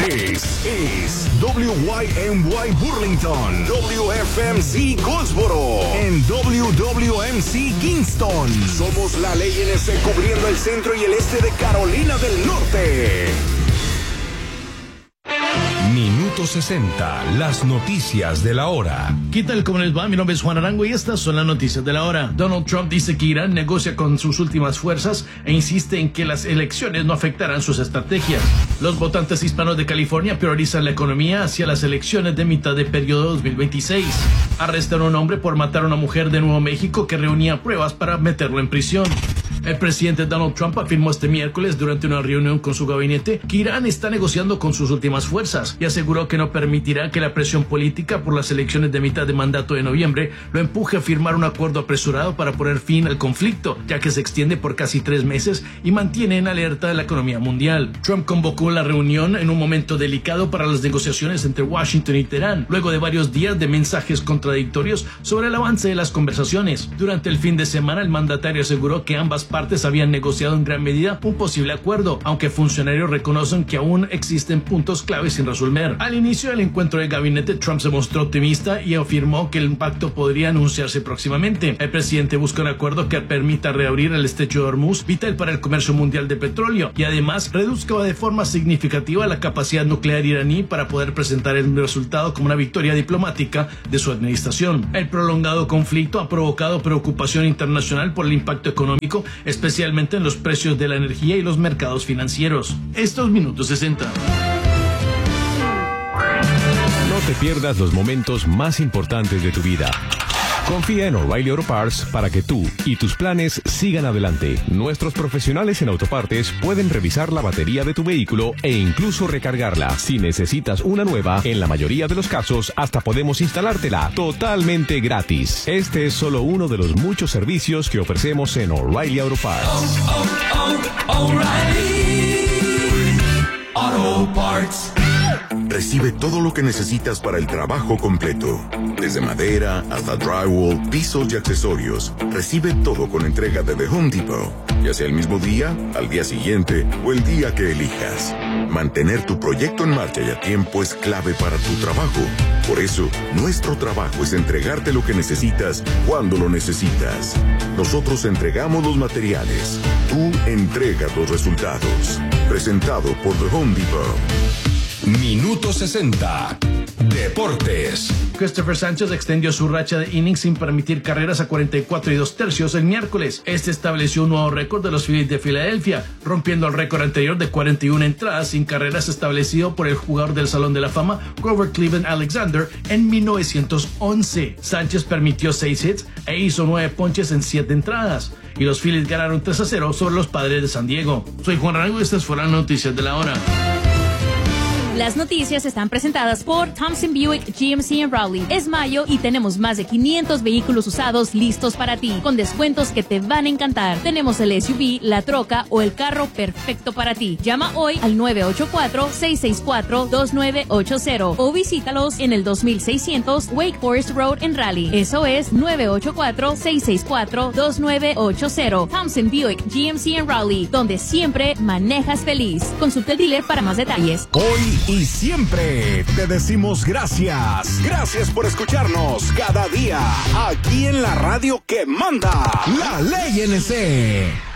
Es WYMY Burlington, WFMC Goldsboro, en WWMC Kingston. Somos la ley NC cubriendo el centro y el este de Carolina del Norte. Minuto 60, las noticias de la hora. ¿Qué tal? ¿Cómo les va? Mi nombre es Juan Arango y estas son las noticias de la hora. Donald Trump dice que Irán negocia con sus últimas fuerzas e insiste en que las elecciones no afectarán sus estrategias. Los votantes hispanos de California priorizan la economía hacia las elecciones de mitad de periodo 2026. Arrestan a un hombre por matar a una mujer de Nuevo México que reunía pruebas para meterlo en prisión. El presidente Donald Trump afirmó este miércoles durante una reunión con su gabinete que Irán está negociando con sus últimas fuerzas y aseguró que no permitirá que la presión política por las elecciones de mitad de mandato de noviembre lo empuje a firmar un acuerdo apresurado para poner fin al conflicto, ya que se extiende por casi 3 meses y mantiene en alerta la economía mundial. Trump convocó la reunión en un momento delicado para las negociaciones entre Washington y Teherán, luego de varios días de mensajes contradictorios sobre el avance de las conversaciones. Durante el fin de semana, el mandatario aseguró que ambas partes habían negociado en gran medida un posible acuerdo, aunque funcionarios reconocen que aún existen puntos claves sin resolver. Al inicio del encuentro del gabinete, Trump se mostró optimista y afirmó que el pacto podría anunciarse próximamente. El presidente busca un acuerdo que permita reabrir el estrecho de Hormuz, vital para el comercio mundial de petróleo, y además reduzca de forma significativa la capacidad nuclear iraní para poder presentar el resultado como una victoria diplomática de su administración. El prolongado conflicto ha provocado preocupación internacional por el impacto económico, especialmente en los precios de la energía y los mercados financieros. Estos minutos 60. No te pierdas los momentos más importantes de tu vida. Confía en O'Reilly Auto Parts para que tú y tus planes sigan adelante. Nuestros profesionales en autopartes pueden revisar la batería de tu vehículo e incluso recargarla. Si necesitas una nueva, en la mayoría de los casos hasta podemos instalártela totalmente gratis. Este es solo uno de los muchos servicios que ofrecemos en O'Reilly Auto Parts. O'Reilly Auto Parts. Recibe todo lo que necesitas para el trabajo completo. Desde madera hasta drywall, pisos y accesorios. Recibe todo con entrega de The Home Depot. Ya sea el mismo día, al día siguiente o el día que elijas. Mantener tu proyecto en marcha y a tiempo es clave para tu trabajo. Por eso, nuestro trabajo es entregarte lo que necesitas cuando lo necesitas. Nosotros entregamos los materiales. Tú entregas los resultados. Presentado por The Home Depot. Minuto 60. Deportes. Christopher Sánchez extendió su racha de innings sin permitir carreras a 44 2/3 el miércoles. Este estableció un nuevo récord de los Phillies de Filadelfia, rompiendo el récord anterior de 41 entradas sin carreras establecido por el jugador del Salón de la Fama Grover Cleveland Alexander en 1911. Sánchez permitió 6 hits e hizo 9 ponches en 7 entradas. Y los Phillies ganaron 3-0 sobre los Padres de San Diego. Soy Juan Arango y estas fueron las noticias de la hora. Las noticias están presentadas por Thompson Buick GMC en Raleigh. Es mayo y tenemos más de 500 vehículos usados listos para ti, con descuentos que te van a encantar. Tenemos el SUV, la troca o el carro perfecto para ti. Llama hoy al 984-664-2980 o visítalos en el 2600 Wake Forest Road en Raleigh. Eso es 984-664-2980. Thompson Buick GMC en Raleigh, donde siempre manejas feliz. Consulta el dealer para más detalles. Hoy y siempre te decimos gracias. Gracias por escucharnos cada día aquí en la radio que manda, la Ley NC.